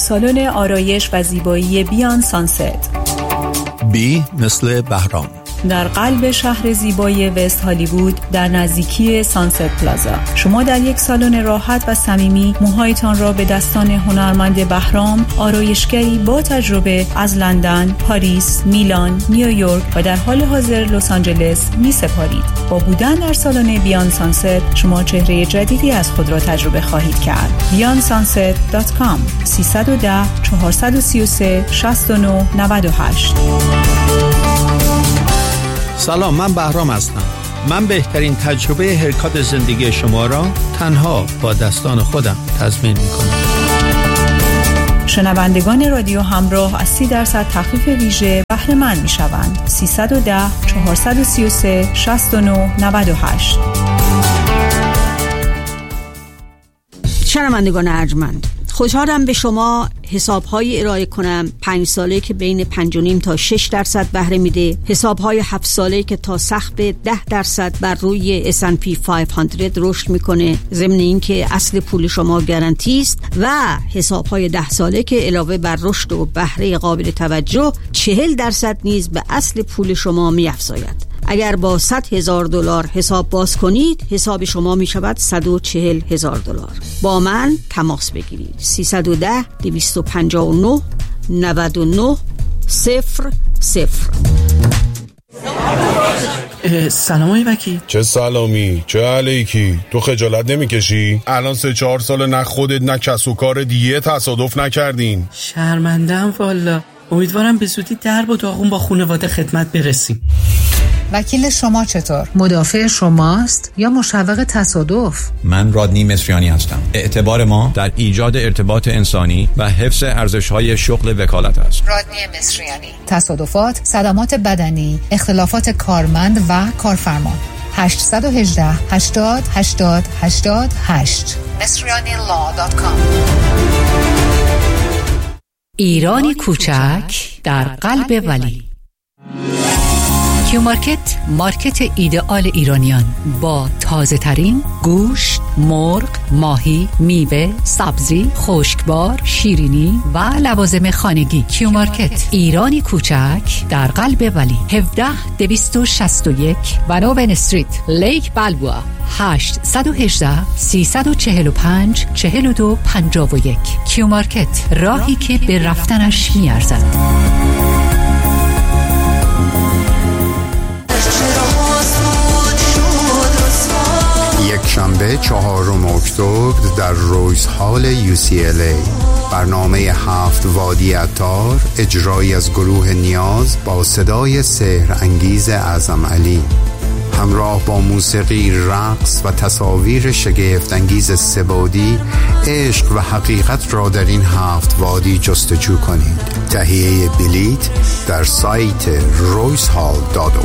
سالن آرایش و زیبایی بیان سانست. بی مثل بهرام، در قلب شهر زیبای وست هالیوود در نزدیکی سانست پلازا. شما در یک سالن راحت و صمیمی موهایتان را به دستان هنرمند بهرام، آرایشگری با تجربه از لندن، پاریس، میلان، نیویورک و در حال حاضر لس آنجلس می سپارید. با بودن در سالن بیان سانست شما چهره جدیدی از خود را تجربه خواهید کرد. beyondsunset.com 310 433 69 98. سلام، من بهرام هستم. من بهترین تجربه هرکات زندگی شما را تنها با دستان خودم تضمین می‌کنم. شنوندگان رادیو همراه از 30% تخفیف ویژه بهره مند می‌شوند. 310 433 69 98. شنوندگان ارجمند، خوشحالم به شما حساب‌های ارائه کنم 5 ساله که بین 5.5 تا 6% بهره میده، حساب‌های 7 ساله که تا سقف 10% بر روی S&P 500 رشد میکنه، ضمن اینکه اصل پول شما گارانتی است، و حساب‌های 10 ساله که علاوه بر رشد و بهره قابل توجه 40% نیز به اصل پول شما می‌افزاید. اگر با $100,000 حساب باز کنید، حساب شما می شود $140,000. با من تماس بگیرید. 310 259 99 00. سلام آقای وکیل. چه سلامی، چه علیکی؟ تو خجالت نمیکشی؟ الان 3-4 سال نه خودت نه کس و کار دیگه تصادف نکردین. شرمنده‌ام والا. امیدوارم به زودی درب و داغون با خانواده خدمت برسیم. وکیل شما چطور؟ مدافع شماست یا مشوق تصادف؟ من رادنی مصریانی هستم. اعتبار ما در ایجاد ارتباط انسانی و حفظ ارزش‌های شغل وکالت است. رادنی مصریانی. تصادفات، صدمات بدنی، اختلافات کارمند و کارفرما. 818 80 80 88 مصریanilaw.com. ایرانی کوچک در قلب ولی. کیو مارکت، مارکت ایدئال ایرانیان با تازه ترین گوشت، مرغ، ماهی، میوه، سبزی، خشکبار، شیرینی و لوازم خانگی. کیو مارکت، ایرانی کوچک در قلب ولی. 17261 بناوین استریت، لیک بالبوا. 818 345 4251. کیو مارکت، راهی که به رفتنش میارزد. یک شنبه 4 اکتبر در رویز هال UCLA برنامه 7 وادی عطار، اجرایی از گروه نیاز با صدای سحر انگیز اعظم علی، همراه با موسیقی، رقص و تصاویر شگفت انگیز سه‌بعدی. عشق و حقیقت را در این 7 وادی جستجو کنید. تهیه بلیط در سایت roycehall.org.